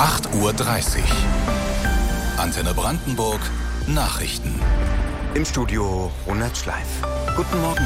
8:30 Uhr. Antenne Brandenburg Nachrichten. Im Studio Ronald Schleif. Guten Morgen.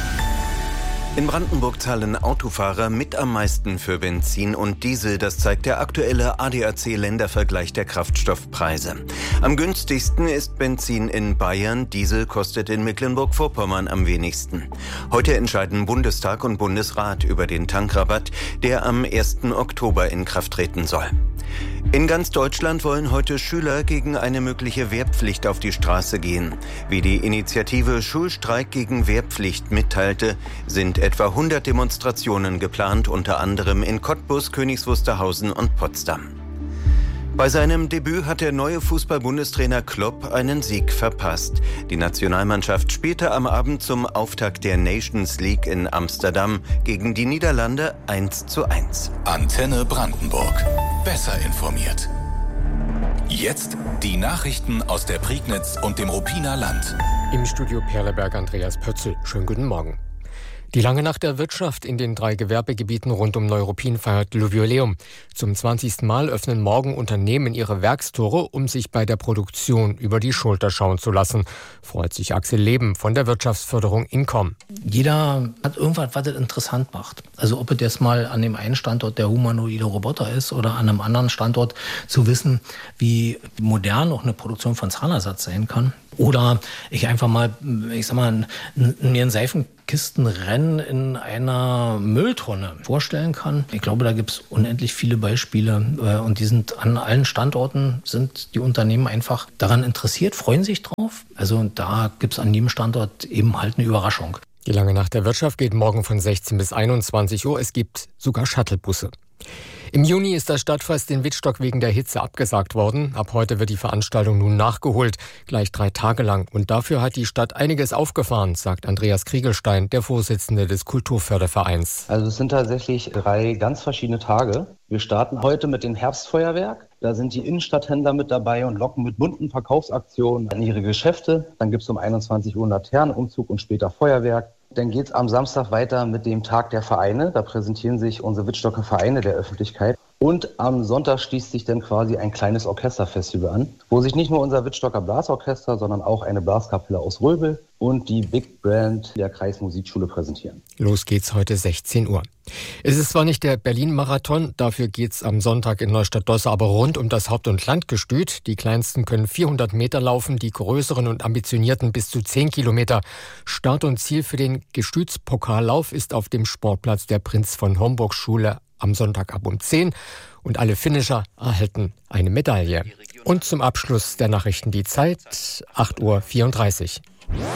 In Brandenburg zahlen Autofahrer mit am meisten für Benzin und Diesel. Das zeigt der aktuelle ADAC-Ländervergleich der Kraftstoffpreise. Am günstigsten ist Benzin in Bayern. Diesel kostet in Mecklenburg-Vorpommern am wenigsten. Heute entscheiden Bundestag und Bundesrat über den Tankrabatt, der am 1. Oktober in Kraft treten soll. In ganz Deutschland wollen heute Schüler gegen eine mögliche Wehrpflicht auf die Straße gehen. Wie die Initiative Schulstreik gegen Wehrpflicht mitteilte, sind etwa 100 Demonstrationen geplant, unter anderem in Cottbus, Königs Wusterhausen und Potsdam. Bei seinem Debüt hat der neue Fußball-Bundestrainer Klopp einen Sieg verpasst. Die Nationalmannschaft spielte am Abend zum Auftakt der Nations League in Amsterdam gegen die Niederlande 1:1. Antenne Brandenburg. Besser informiert. Jetzt die Nachrichten aus der Prignitz und dem Ruppiner Land. Im Studio Perleberg Andreas Pötzl. Schönen guten Morgen. Die lange Nacht der Wirtschaft in den 3 Gewerbegebieten rund um Neuruppin feiert Jubiläum. Zum 20. Mal öffnen morgen Unternehmen ihre Werkstore, um sich bei der Produktion über die Schulter schauen zu lassen. Freut sich Axel Leben von der Wirtschaftsförderung Incom. Jeder hat irgendwas, was es interessant macht. Also ob es jetzt mal an dem einen Standort der humanoide Roboter ist oder an einem anderen Standort zu wissen, wie modern auch eine Produktion von Zahnersatz sein kann. Oder ich einfach mal, mir ein Seifenkistenrennen in einer Mülltonne vorstellen kann. Ich glaube, da gibt es unendlich viele Beispiele und die sind an allen Standorten, sind die Unternehmen einfach daran interessiert, freuen sich drauf. Also da gibt es an jedem Standort eben halt eine Überraschung. Die lange Nacht der Wirtschaft geht morgen von 16 bis 21 Uhr. Es gibt sogar Shuttlebusse. Im Juni ist das Stadtfest in Wittstock wegen der Hitze abgesagt worden. Ab heute wird die Veranstaltung nun nachgeholt, gleich 3 Tage lang. Und dafür hat die Stadt einiges aufgefahren, sagt Andreas Kriegelstein, der Vorsitzende des Kulturfördervereins. Also es sind tatsächlich 3 ganz verschiedene Tage. Wir starten heute mit dem Herbstfeuerwerk. Da sind die Innenstadthändler mit dabei und locken mit bunten Verkaufsaktionen an ihre Geschäfte. Dann gibt es um 21 Uhr Laternenumzug und später Feuerwerk. Dann geht es am Samstag weiter mit dem Tag der Vereine. Da präsentieren sich unsere Wittstocker Vereine der Öffentlichkeit. Und am Sonntag schließt sich dann quasi ein kleines Orchesterfestival an, wo sich nicht nur unser Wittstocker Blasorchester, sondern auch eine Blaskapelle aus Röbel und die Big Band der Kreismusikschule präsentieren. Los geht's heute 16 Uhr. Es ist zwar nicht der Berlin-Marathon, dafür geht's am Sonntag in Neustadt-Dosse aber rund um das Haupt- und Landgestüt. Die Kleinsten können 400 Meter laufen, die größeren und ambitionierten bis zu 10 Kilometer. Start und Ziel für den Gestütspokallauf ist auf dem Sportplatz der Prinz von Homburg-Schule am Sonntag ab um 10 und alle Finisher erhalten eine Medaille. Und zum Abschluss der Nachrichten die Zeit, 8:34 Uhr.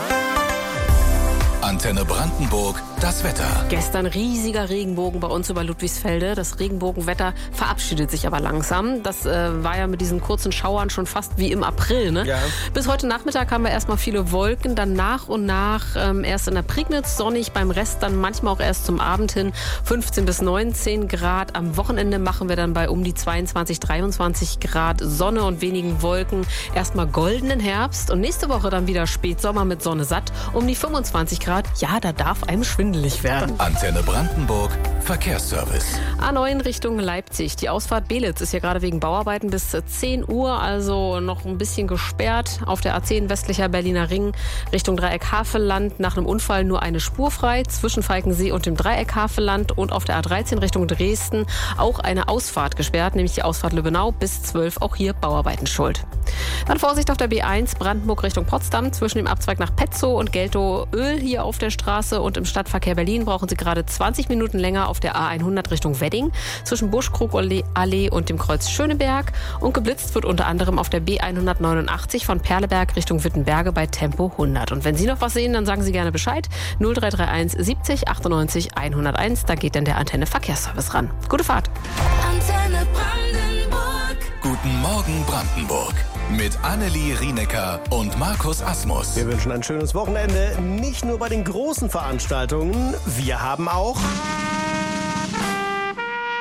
Antenne Brandenburg, das Wetter. Gestern riesiger Regenbogen bei uns über Ludwigsfelde. Das Regenbogenwetter verabschiedet sich aber langsam. Das war ja mit diesen kurzen Schauern schon fast wie im April. Ne? Ja. Bis heute Nachmittag haben wir erstmal viele Wolken. Dann nach und nach erst in der Prignitz sonnig, beim Rest dann manchmal auch erst zum Abend hin 15 bis 19 Grad. Am Wochenende machen wir dann bei um die 22, 23 Grad Sonne und wenigen Wolken erstmal goldenen Herbst. Und nächste Woche dann wieder Spätsommer mit Sonne satt um die 25 Grad. Ja, da darf einem schwindelig werden. Antenne Brandenburg, Verkehrsservice. A9 Richtung Leipzig. Die Ausfahrt Belitz ist ja gerade wegen Bauarbeiten bis 10 Uhr, also noch ein bisschen gesperrt. Auf der A10 westlicher Berliner Ring Richtung Dreieck Havelland nach einem Unfall nur eine Spur frei zwischen Falkensee und dem Dreieck Havelland und auf der A13 Richtung Dresden auch eine Ausfahrt gesperrt, nämlich die Ausfahrt Lübbenau bis 12, auch hier Bauarbeiten schuld. Dann Vorsicht auf der B1 Brandenburg Richtung Potsdam zwischen dem Abzweig nach Petzow und Geltow-Öl hier auf der Straße und im Stadtverkehr Berlin brauchen Sie gerade 20 Minuten länger auf der A100 Richtung Wedding zwischen Buschkrug-Allee und dem Kreuz Schöneberg und geblitzt wird unter anderem auf der B189 von Perleberg Richtung Wittenberge bei Tempo 100. Und wenn Sie noch was sehen, dann sagen Sie gerne Bescheid. 0331 70 98 101, da geht dann der Antenne Verkehrsservice ran. Gute Fahrt. Antenne Brandenburg. Guten Morgen Brandenburg. Mit Annelie Rienecker und Markus Asmus. Wir wünschen ein schönes Wochenende. Nicht nur bei den großen Veranstaltungen. Wir haben auch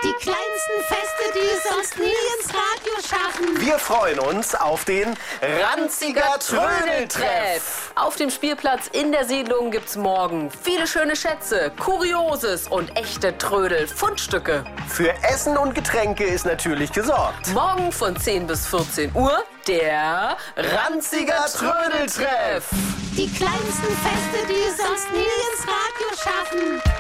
Die kleinsten Feste, die es sonst nie ins Radio schaffen. Wir freuen uns auf den Ranziger Trödeltreff. Auf dem Spielplatz in der Siedlung gibt's morgen viele schöne Schätze, Kurioses und echte Trödel-Fundstücke. Für Essen und Getränke ist natürlich gesorgt. Morgen von 10 bis 14 Uhr der Ranziger Trödeltreff. Die kleinsten Feste, die es sonst nie ins Radio schaffen.